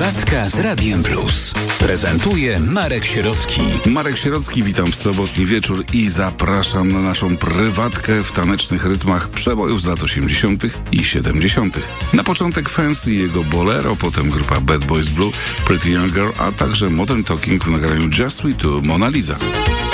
Prywatka z Radiem Plus. Prezentuje Marek Sierocki. Marek Sierocki, witam w sobotni wieczór i zapraszam na naszą prywatkę w tanecznych rytmach przebojów z lat 80. i 70. Na początek Fancy i jego Bolero, potem grupa Bad Boys Blue, Pretty Young Girl, a także Modern Talking w nagraniu Just We Two, Mona Lisa.